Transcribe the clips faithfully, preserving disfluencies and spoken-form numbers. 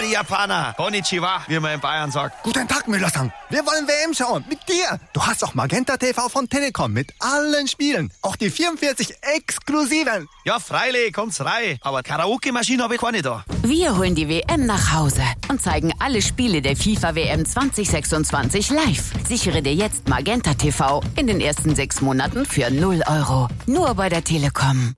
die Japaner. Konnichiwa, wie man in Bayern sagt. Guten Tag, Müller-san. Wir wollen W M schauen. Mit dir. Du hast auch Magenta T V von Telekom mit allen Spielen. Auch die vierundvierzig exklusiven. Ja, freilich, kommt's rein. Aber Karaoke-Maschine habe ich keine da. Wir holen die W M nach Hause und zeigen alle Spiele der FIFA W M zwanzig sechsundzwanzig live. Sichere dir jetzt Magenta T V in den ersten sechs Monaten für null Euro. Nur bei der Telekom.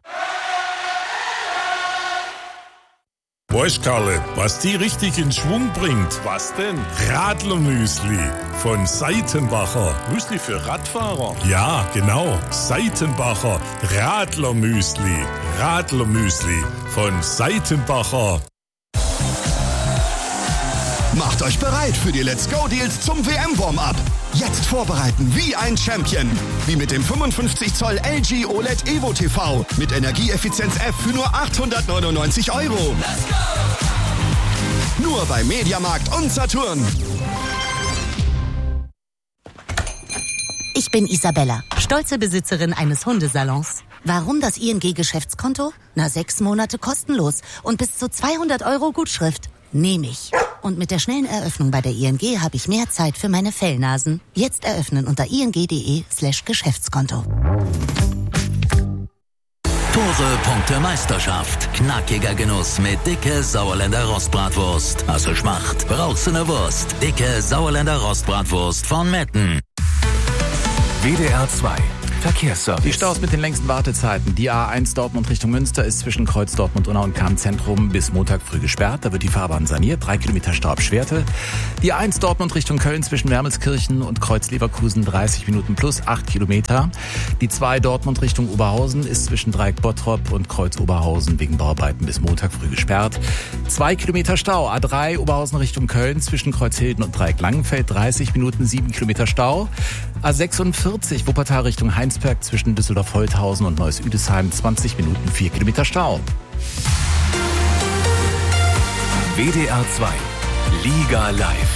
Weißt, Karle, was die richtig in Schwung bringt? Was denn? Radlermüsli von Seitenbacher. Müsli für Radfahrer? Ja, genau. Seitenbacher Radlermüsli. Radlermüsli von Seitenbacher. Macht euch bereit für die Let's Go Deals zum W M-Warm-Up. Jetzt vorbereiten wie ein Champion. Wie mit dem fünfundfünfzig Zoll L G O L E D Evo T V mit Energieeffizienz F für nur achthundertneunundneunzig Euro. Let's go! Nur bei Mediamarkt und Saturn. Ich bin Isabella, stolze Besitzerin eines Hundesalons. Warum das I N G-Geschäftskonto? Na, sechs Monate kostenlos und bis zu zweihundert Euro Gutschrift. Nehme ich. Und mit der schnellen Eröffnung bei der I N G habe ich mehr Zeit für meine Fellnasen. Jetzt eröffnen unter ing.de slash Geschäftskonto. Tore, Punkte, Meisterschaft. Knackiger Genuss mit dicke Sauerländer Rostbratwurst. Also Schmacht, brauchst du ne Wurst. Dicke Sauerländer Rostbratwurst von Metten. W D R zwei Verkehrsservice. Die Staus mit den längsten Wartezeiten. Die A eins Dortmund Richtung Münster ist zwischen Kreuz Dortmund-Unna und Cham-Zentrum bis Montag früh gesperrt. Da wird die Fahrbahn saniert. Drei Kilometer Stau ab Schwerte. Die A eins Dortmund Richtung Köln zwischen Wermelskirchen und Kreuz Leverkusen dreißig Minuten plus acht Kilometer. Die zwei Dortmund Richtung Oberhausen ist zwischen Dreieck Bottrop und Kreuz Oberhausen wegen Bauarbeiten bis Montag früh gesperrt. Zwei Kilometer Stau. A drei Oberhausen Richtung Köln zwischen Kreuzhilden und Dreieck Langenfeld dreißig Minuten, sieben Kilometer Stau. A sechsundvierzig Wuppertal Richtung Heinsberg zwischen Düsseldorf-Holthausen und Neuss-Üdesheim zwanzig Minuten, vier Kilometer Stau. W D R zwei Liga live.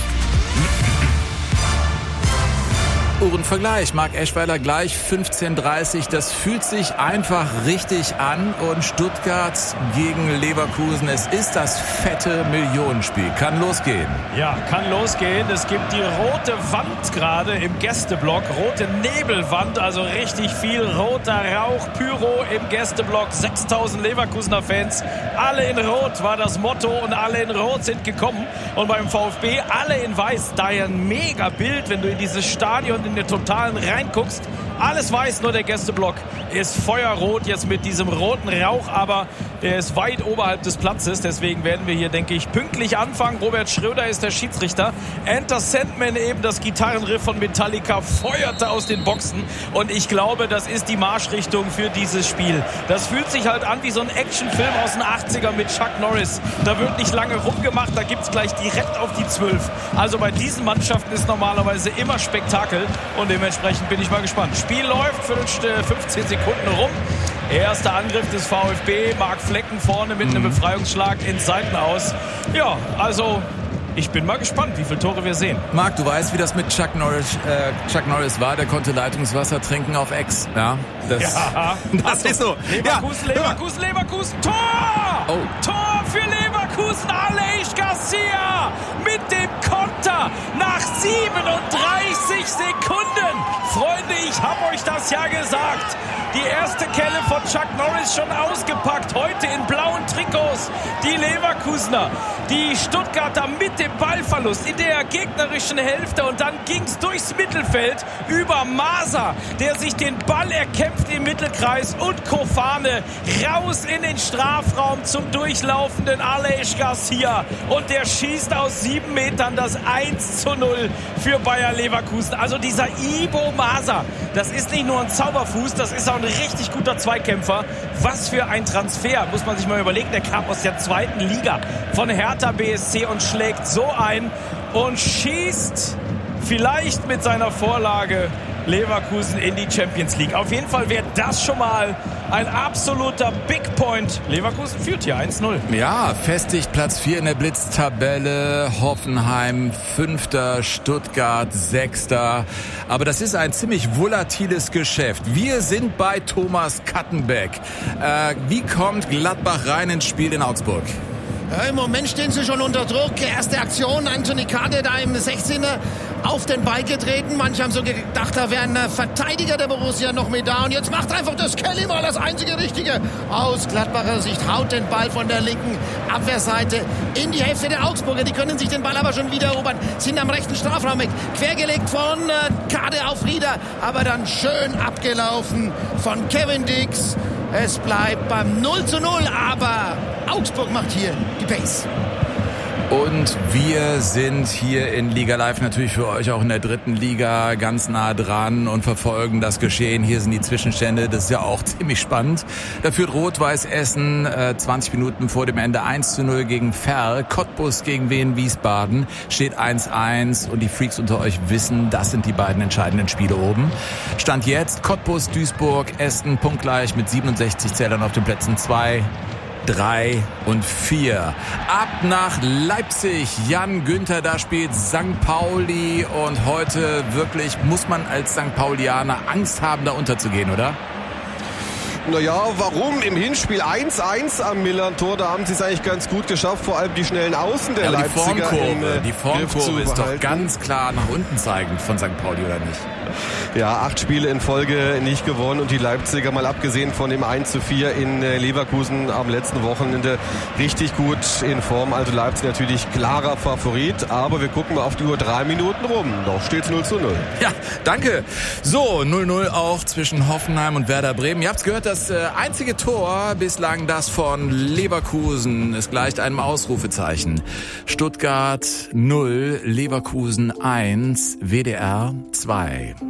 Uhrenvergleich. Marc Eschweiler gleich fünfzehn Uhr dreißig. Das fühlt sich einfach richtig an. Und Stuttgart gegen Leverkusen. Es ist das fette Millionenspiel. Kann losgehen. Ja, kann losgehen. Es gibt die rote Wand gerade im Gästeblock. Rote Nebelwand, also richtig viel roter Rauch. Pyro im Gästeblock. sechstausend Leverkusener Fans. Alle in Rot war das Motto und alle in Rot sind gekommen. Und beim VfB alle in Weiß. Daher ein mega Bild, wenn du in dieses Stadion in den Totalen reinguckst. Alles weiß, nur der Gästeblock ist feuerrot jetzt mit diesem roten Rauch, aber der ist weit oberhalb des Platzes. Deswegen werden wir hier, denke ich, pünktlich anfangen. Robert Schröder ist der Schiedsrichter. Enter Sandman, eben das Gitarrenriff von Metallica, feuerte aus den Boxen. Und ich glaube, das ist die Marschrichtung für dieses Spiel. Das fühlt sich halt an wie so ein Actionfilm aus den achtziger mit Chuck Norris. Da wird nicht lange rumgemacht, da gibt es gleich direkt auf die zwölf. Also bei diesen Mannschaften ist normalerweise immer Spektakel. Und dementsprechend bin ich mal gespannt. Spiel läuft für fünfzehn Sekunden rum. Erster Angriff des VfB. Marc Flecken vorne mit einem Befreiungsschlag ins Seitenaus. Ja, also ich bin mal gespannt, wie viele Tore wir sehen. Marc, du weißt, wie das mit Chuck Norris, äh, Chuck Norris war. Der konnte Leitungswasser trinken auf Ex. Ja, das, ja. das also, ist so. Leverkusen, ja. Leverkusen, Leverkusen. Tor! Oh. Tor für Leverkusen. Aleix Garcia mit dem Konter nach siebenunddreißig Sekunden. Freunde, ich hab euch das ja gesagt. Die erste Kelle von Chuck Norris schon ausgepackt. Heute in blauen Trikots. Die Leverkusener, die Stuttgarter mit dem Ballverlust in der gegnerischen Hälfte. Und dann ging's durchs Mittelfeld über Maser, der sich den Ball erkämpft im Mittelkreis. Und Kofane raus in den Strafraum zum durchlaufenden Aleix Garcia. Und der schießt aus sieben Metern das eins zu null für Bayer Leverkusen. Also dieser Ibo Maser, das ist nicht nur ein Zauberfuß, das ist auch ein richtig guter Zweikämpfer. Was für ein Transfer, muss man sich mal überlegen. Der kam aus der zweiten Liga von Hertha B S C und schlägt so ein und schießt vielleicht mit seiner Vorlage Leverkusen in die Champions League. Auf jeden Fall wäre das schon mal ein absoluter Big Point. Leverkusen führt hier eins null. Ja, festigt Platz vier in der Blitztabelle. Hoffenheim Fünfter, Stuttgart Sechster. Aber das ist ein ziemlich volatiles Geschäft. Wir sind bei Thomas Kattenbeck. Äh, wie kommt Gladbach rein ins Spiel in Augsburg? Ja, im Moment stehen sie schon unter Druck. Erste Aktion, Anthony Kade da im sechzehner auf den Ball getreten. Manche haben so gedacht, da wären Verteidiger der Borussia noch mit da. Und jetzt macht einfach das Kelly mal das einzige Richtige. Aus Gladbacher Sicht haut den Ball von der linken Abwehrseite in die Hälfte der Augsburger. Die können sich den Ball aber schon wieder erobern. Sind am rechten Strafraum weg. Quergelegt von äh, Kade auf Rieder. Aber dann schön abgelaufen von Kevin Dix. Es bleibt beim null zu null. Aber Augsburg macht hier die Pace. Und wir sind hier in Liga Live natürlich für euch auch in der dritten Liga ganz nah dran und verfolgen das Geschehen. Hier sind die Zwischenstände, das ist ja auch ziemlich spannend. Da führt Rot-Weiß Essen äh, zwanzig Minuten vor dem Ende eins zu null gegen Verl. Cottbus gegen Wien Wiesbaden steht eins eins und die Freaks unter euch wissen, das sind die beiden entscheidenden Spiele oben. Stand jetzt Cottbus, Duisburg, Essen punktgleich mit siebenundsechzig Zählern auf den Plätzen zwei, drei und vier. Ab nach Leipzig. Jan Günther, da spielt Sankt Pauli und heute wirklich muss man als Sankt Paulianer Angst haben, da unterzugehen, oder? Naja, warum? Im Hinspiel eins eins am Millern-Tor, da haben sie es eigentlich ganz gut geschafft, vor allem die schnellen Außen der ja, Leipziger. Die Formkurve, im, äh, die Formkurve ist doch ganz klar nach unten zeigend von Sankt Pauli, oder nicht? Ja, acht Spiele in Folge nicht gewonnen und die Leipziger, mal abgesehen von dem eins zu vier in Leverkusen am letzten Wochenende, richtig gut in Form. Also Leipzig natürlich klarer Favorit, aber wir gucken mal auf die Uhr, drei Minuten rum. Noch steht's null zu null. Ja, danke. So, null null auch zwischen Hoffenheim und Werder Bremen. Ihr habt's gehört, das äh, einzige Tor bislang das von Leverkusen. Es gleicht einem Ausrufezeichen. Stuttgart null, Leverkusen eins, W D R zwei.